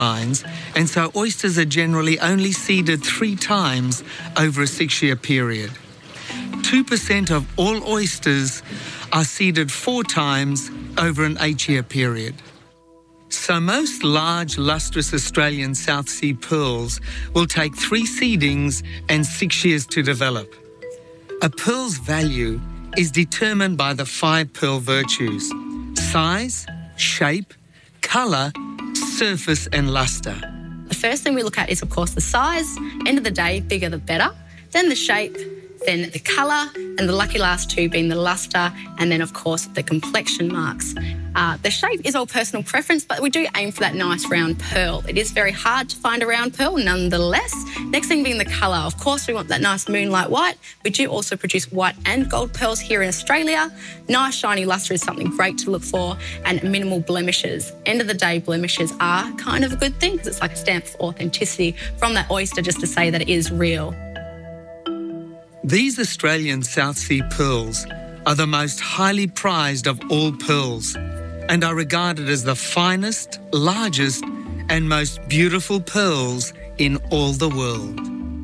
lines, and so oysters are generally only seeded 3 times over a 6-year period. 2% of all oysters are seeded 4 times over an 8-year period. So most large, lustrous Australian South Sea pearls will take 3 seedings and 6 years to develop. A pearl's value is determined by the 5 pearl virtues: size, shape, colour, surface and lustre. The first thing we look at is, of course, the size. End of the day, bigger the better. Then the shape, then the colour, and the lucky last 2 being the lustre, and then, of course, the complexion marks. The shape is all personal preference, but we do aim for that nice round pearl. It is very hard to find a round pearl, nonetheless. Next thing being the colour. Of course, we want that nice moonlight white. We do also produce white and gold pearls here in Australia. Nice shiny lustre is something great to look for, and minimal blemishes. End of the day, blemishes are kind of a good thing because it's like a stamp of authenticity from that oyster just to say that it is real. These Australian South Sea pearls are the most highly prized of all pearls and are regarded as the finest, largest and most beautiful pearls in all the world.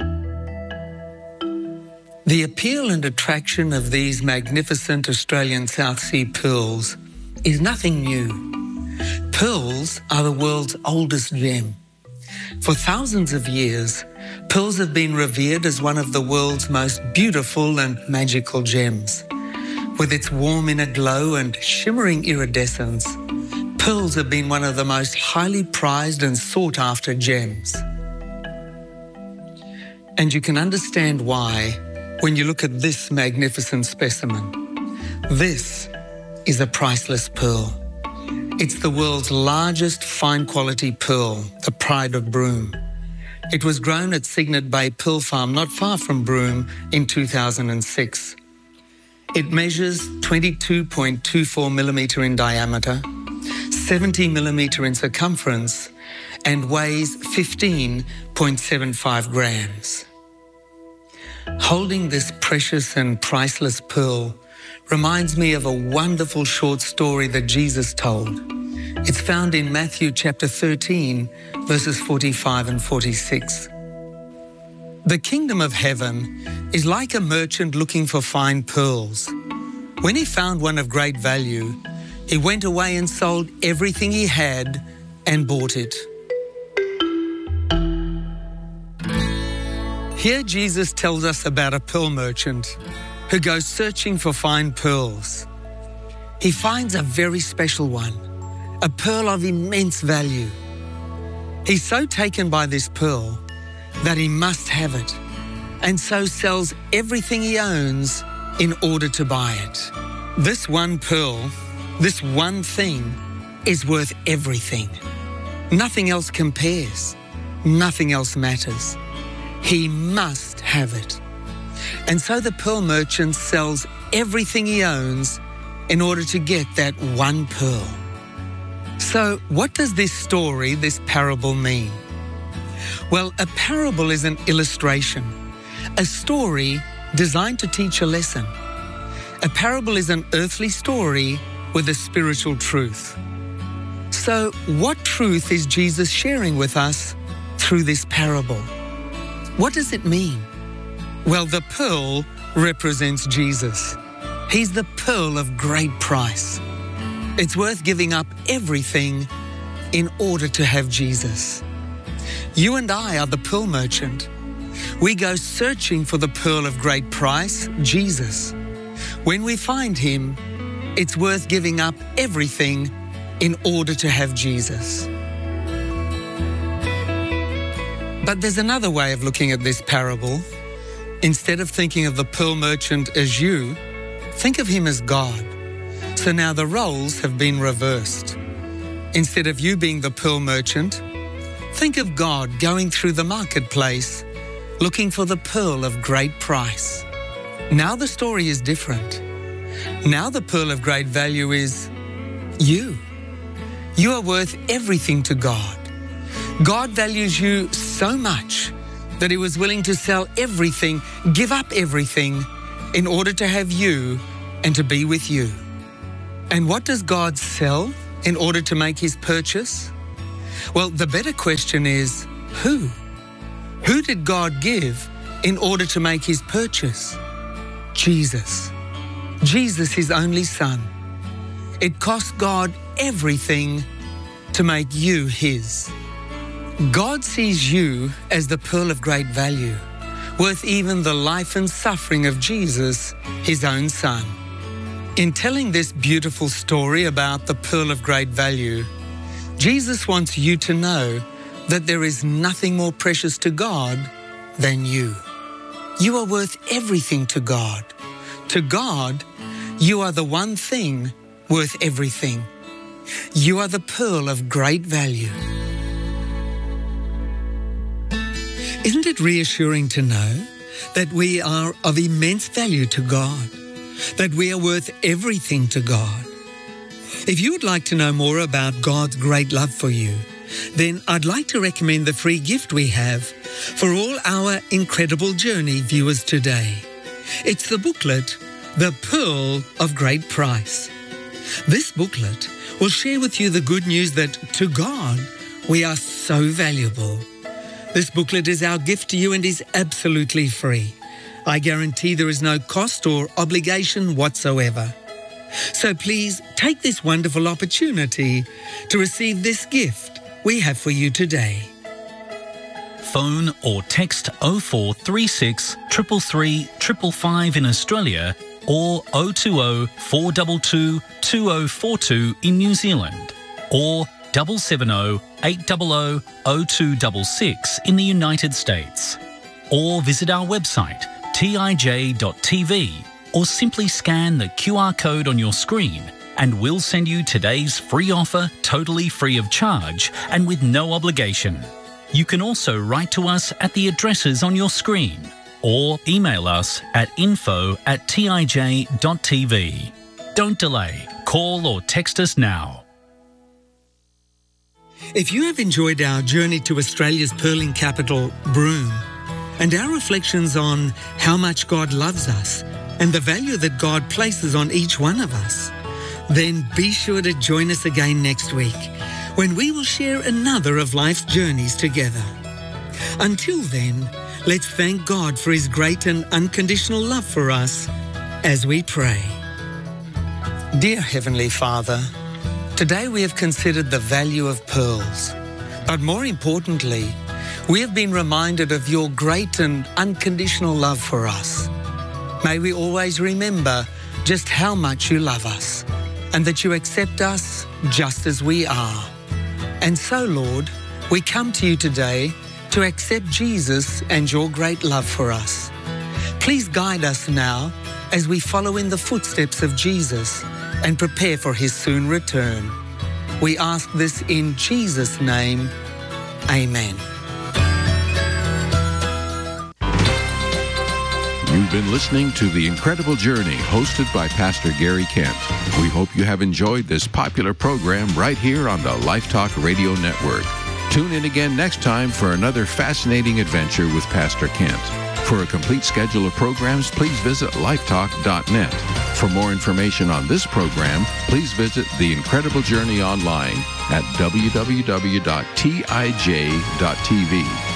The appeal and attraction of these magnificent Australian South Sea pearls is nothing new. Pearls are the world's oldest gem. For thousands of years, pearls have been revered as one of the world's most beautiful and magical gems. With its warm inner glow and shimmering iridescence, pearls have been one of the most highly prized and sought-after gems. And you can understand why when you look at this magnificent specimen. This is a priceless pearl. It's the world's largest fine-quality pearl, the Pride of Broome. It was grown at Cygnet Bay Pearl Farm not far from Broome in 2006. It measures 22.24 millimetre in diameter, 70 millimetre in circumference, and weighs 15.75 grams. Holding this precious and priceless pearl reminds me of a wonderful short story that Jesus told. It's found in Matthew chapter 13, verses 45 and 46. The kingdom of heaven is like a merchant looking for fine pearls. When he found one of great value, he went away and sold everything he had and bought it. Here Jesus tells us about a pearl merchant who goes searching for fine pearls. He finds a very special one, a pearl of immense value. He's so taken by this pearl that he must have it, and so sells everything he owns in order to buy it. This one pearl, this one thing, is worth everything. Nothing else compares. Nothing else matters. He must have it. And so the pearl merchant sells everything he owns in order to get that one pearl. So what does this story, this parable mean? Well, a parable is an illustration, a story designed to teach a lesson. A parable is an earthly story with a spiritual truth. So what truth is Jesus sharing with us through this parable? What does it mean? Well, the pearl represents Jesus. He's the pearl of great price. It's worth giving up everything in order to have Jesus. You and I are the pearl merchant. We go searching for the pearl of great price, Jesus. When we find him, it's worth giving up everything in order to have Jesus. But there's another way of looking at this parable. Instead of thinking of the pearl merchant as you, think of him as God. So now the roles have been reversed. Instead of you being the pearl merchant, think of God going through the marketplace, looking for the pearl of great price. Now the story is different. Now the pearl of great value is you. You are worth everything to God. God values you so much that he was willing to sell everything, give up everything, in order to have you and to be with you. And what does God sell in order to make his purchase? Well, the better question is, who? Who did God give in order to make his purchase? Jesus. Jesus, his only Son. It cost God everything to make you his. God sees you as the pearl of great value, worth even the life and suffering of Jesus, his own Son. In telling this beautiful story about the pearl of great value, Jesus wants you to know that there is nothing more precious to God than you. You are worth everything to God. To God, you are the one thing worth everything. You are the pearl of great value. Isn't it reassuring to know that we are of immense value to God, that we are worth everything to God? If you would like to know more about God's great love for you, then I'd like to recommend the free gift we have for all our Incredible Journey viewers today. It's the booklet, The Pearl of Great Price. This booklet will share with you the good news that to God, we are so valuable. This booklet is our gift to you and is absolutely free. I guarantee there is no cost or obligation whatsoever. So please take this wonderful opportunity to receive this gift we have for you today. Phone or text 0436 333 555 in Australia or 020 422 2042 in New Zealand, or 770 800 0266 in the United States, or visit our website tij.tv, or simply scan the QR code on your screen and we'll send you today's free offer totally free of charge and with no obligation. You can also write to us at the addresses on your screen or email us at info@tij.tv. Don't delay. Call or text us now. If you have enjoyed our journey to Australia's pearling capital, Broome, and our reflections on how much God loves us and the value that God places on each one of us, then be sure to join us again next week when we will share another of life's journeys together. Until then, let's thank God for his great and unconditional love for us as we pray. Dear Heavenly Father, today we have considered the value of pearls, but more importantly, we have been reminded of your great and unconditional love for us. May we always remember just how much you love us and that you accept us just as we are. And so, Lord, we come to you today to accept Jesus and your great love for us. Please guide us now as we follow in the footsteps of Jesus and prepare for his soon return. We ask this in Jesus' name. Amen. You've been listening to The Incredible Journey, hosted by Pastor Gary Kent. We hope you have enjoyed this popular program right here on the Life Talk Radio Network. Tune in again next time for another fascinating adventure with Pastor Kent. For a complete schedule of programs, please visit lifetalk.net. For more information on this program, please visit The Incredible Journey online at www.tij.tv.